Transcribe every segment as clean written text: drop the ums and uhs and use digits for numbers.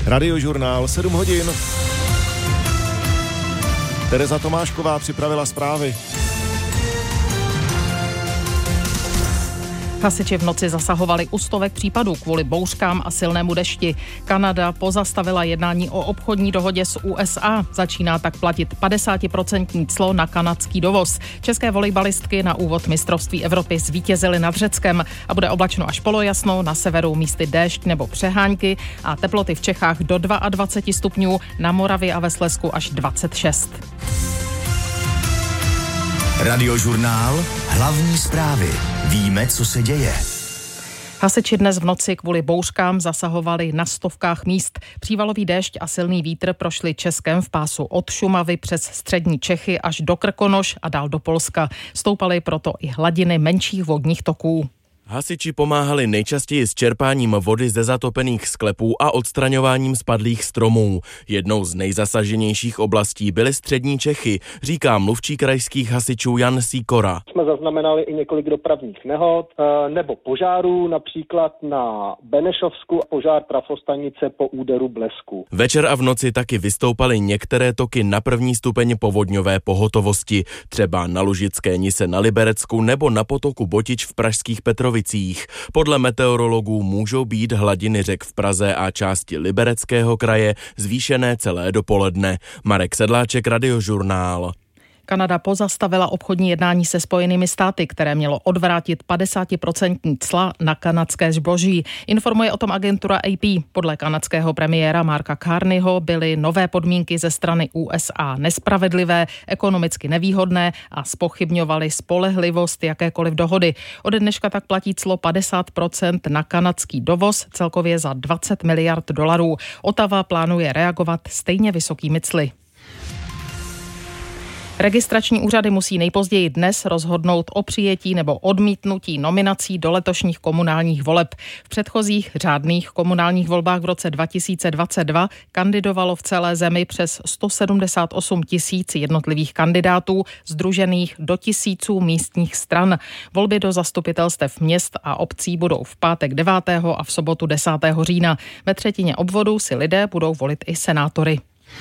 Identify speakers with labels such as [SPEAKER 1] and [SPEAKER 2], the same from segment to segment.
[SPEAKER 1] Radiožurnál 7 hodin. Tereza Tomášková připravila zprávy.
[SPEAKER 2] Hasiči v noci zasahovali u stovek případů kvůli bouřkám a silnému dešti. Kanada pozastavila jednání o obchodní dohodě s USA. Začíná tak platit 50% clo na kanadský dovoz. České volejbalistky na úvod mistrovství Evropy zvítězily nad Řeckem a bude oblačno až polojasno, na severu místy déšť nebo přehánky a teploty v Čechách do 22 stupňů, na Moravě a ve Slezsku až 26.
[SPEAKER 3] Radiožurnál, hlavní zprávy. Víme, co se děje.
[SPEAKER 2] Hasiči dnes v noci kvůli bouřkám zasahovali na stovkách míst. Přívalový déšť a silný vítr prošli Českem v pásu od Šumavy přes střední Čechy až do Krkonoš a dál do Polska. Stoupaly proto i hladiny menších vodních toků.
[SPEAKER 4] Hasiči pomáhali nejčastěji s čerpáním vody ze zatopených sklepů a odstraňováním spadlých stromů. Jednou z nejzasaženějších oblastí byly střední Čechy, říká mluvčí krajských hasičů Jan Sýkora.
[SPEAKER 5] Jsme zaznamenali i několik dopravních nehod nebo požárů, například na Benešovsku požár trafostanice po úderu blesku.
[SPEAKER 4] Večer a v noci taky vystoupaly některé toky na první stupeň povodňové pohotovosti, třeba na Lužické Nise na Liberecku nebo na potoku Botič v pražských Petrovicích. Podle meteorologů můžou být hladiny řek v Praze a části Libereckého kraje zvýšené celé dopoledne. Marek Sedláček, Radiožurnál.
[SPEAKER 2] Kanada pozastavila obchodní jednání se Spojenými státy, které mělo odvrátit 50% cla na kanadské zboží. Informuje o tom agentura AP. Podle kanadského premiéra Marka Carneyho byly nové podmínky ze strany USA nespravedlivé, ekonomicky nevýhodné a zpochybňovaly spolehlivost jakékoliv dohody. Od dneška tak platí clo 50% na kanadský dovoz, celkově za $20 miliard. Ottawa plánuje reagovat stejně vysokými cly. Registrační úřady musí nejpozději dnes rozhodnout o přijetí nebo odmítnutí nominací do letošních komunálních voleb. V předchozích řádných komunálních volbách v roce 2022 kandidovalo v celé zemi přes 178 000 jednotlivých kandidátů, sdružených do tisíců místních stran. Volby do zastupitelstev měst a obcí budou v pátek 9. a v sobotu 10. října. Ve třetině obvodů si lidé budou volit i senátory.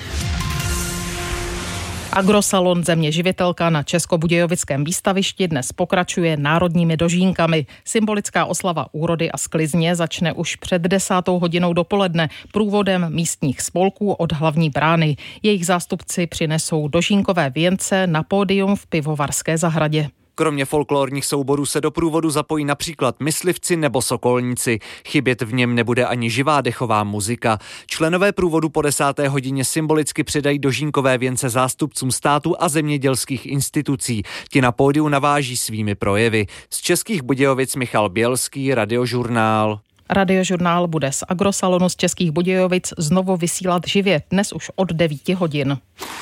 [SPEAKER 2] Agrosalon Země živitelka na Českobudějovickém výstavišti dnes pokračuje národními dožínkami. Symbolická oslava úrody a sklizně začne už před 10. hodinou dopoledne průvodem místních spolků od hlavní brány. Jejich zástupci přinesou dožínkové věnce na pódium v Pivovarské zahradě.
[SPEAKER 6] Kromě folklorních souborů se do průvodu zapojí například myslivci nebo sokolníci. Chybět v něm nebude ani živá dechová muzika. Členové průvodu po 10. hodině symbolicky předají dožínkové věnce zástupcům státu a zemědělských institucí. Ti na pódiu naváží svými projevy. Z Českých Budějovic Michal Bělský, Radiožurnál.
[SPEAKER 2] Radiožurnál bude z Agrosalonu z Českých Budějovic znovu vysílat živě, dnes už od 9 hodin.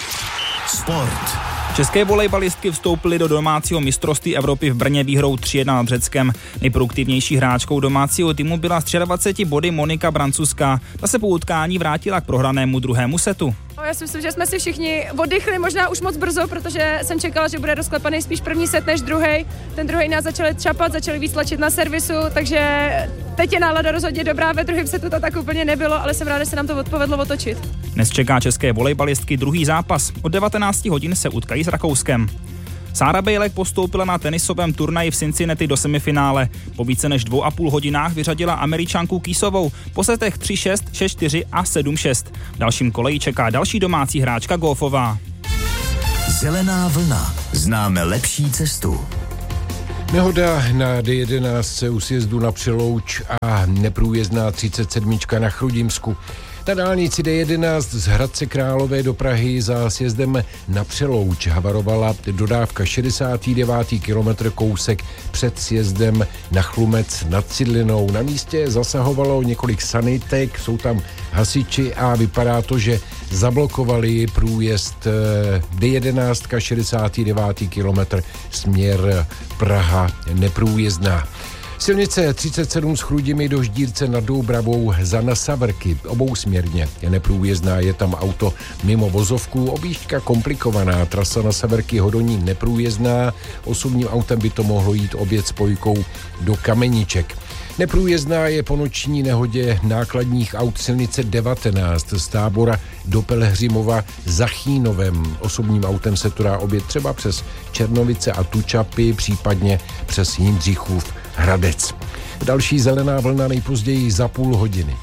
[SPEAKER 3] Sport.
[SPEAKER 7] České volejbalistky vstoupily do domácího mistrovství Evropy v Brně výhrou 3-1 nad Řeckem. Nejproduktivnější hráčkou domácího týmu byla s 23 body Monika Brancuská. Ta se po utkání vrátila k prohranému druhému setu.
[SPEAKER 8] Já si myslím, že jsme si všichni oddychli možná už moc brzo, protože jsem čekala, že bude rozklepaný spíš první set než druhý. Ten druhý nás začali čapat, začali víc tlačit na servisu, takže teď je nálada rozhodně dobrá, ve druhém setu to tak úplně nebylo, ale jsem ráda, že se nám to povedlo otočit.
[SPEAKER 7] Dnes čeká české volejbalistky druhý zápas. Od 19 hodin se utkají s Rakouskem. Sára Bejlek postoupila na tenisovém turnaji v Cincinnati do semifinále. Po více než 2,5 hodinách vyřadila Američanku Kisovou po setech 3-6, 6-4 a 7-6. V dalším koleji čeká další domácí hráčka Goffová.
[SPEAKER 3] Zelená vlna. Známe lepší cestu.
[SPEAKER 9] Nehoda na D11 u sjezdu na Přelouč a neprůjezdná 37 na Chrudimsku. Na dálnici D11 z Hradce Králové do Prahy za sjezdem na Přelouč havarovala dodávka 69. kilometr kousek před sjezdem na Chlumec nad Cidlinou. Na místě zasahovalo několik sanitek, jsou tam hasiči a vypadá to, že zablokovali průjezd D11 69. kilometr směr Praha neprůjezdná. Silnice 37 z Chrudimi do Ždírce nad Doubravou za Nasavrky, obousměrně je neprůjezdná, je tam auto mimo vozovku, objížďka komplikovaná, trasa Nasavrky Hodonín neprůjezdná, osobním autem by to mohlo jít obět spojkou do Kameniček. Neprůjezdná je po noční nehodě nákladních aut silnice 19 z Tábora do Pelhřimova za Chýnovem. Osobním autem se to dá objet třeba přes Černovice a Tučapy, případně přes Jindřichův Hradec. Další zelená vlna nejpozději za půl hodiny.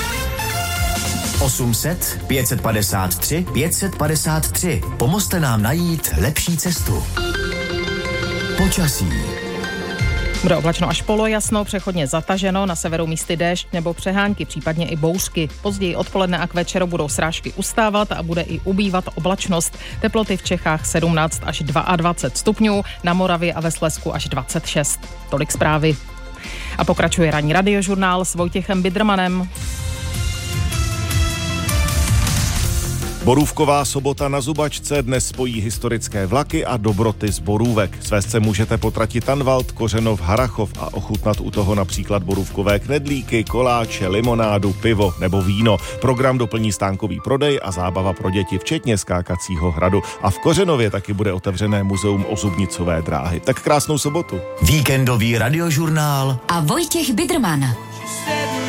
[SPEAKER 3] 800 553 553. Pomozte nám najít lepší cestu. Počasí.
[SPEAKER 2] Bude oblačno až polojasno, přechodně zataženo, na severu místy déšť nebo přehánky, případně i bouřky. Později odpoledne a k večeru budou srážky ustávat a bude i ubývat oblačnost. Teploty v Čechách 17 až 22 stupňů, na Moravě a ve Slezsku až 26. Tolik zprávy. A pokračuje ranní radiožurnál s Vojtěchem Bidrmanem.
[SPEAKER 1] Borůvková sobota na Zubačce dnes spojí historické vlaky a dobroty z Borůvek. Svést se můžete po trati Tanvald, Kořenov, Harachov a ochutnat u toho například borůvkové knedlíky, koláče, limonádu, pivo nebo víno. Program doplní stánkový prodej a zábava pro děti, včetně skákacího hradu. A v Kořenově taky bude otevřené muzeum ozubnicové dráhy. Tak krásnou sobotu.
[SPEAKER 3] Víkendový radiožurnál
[SPEAKER 10] a Vojtěch Bidrman.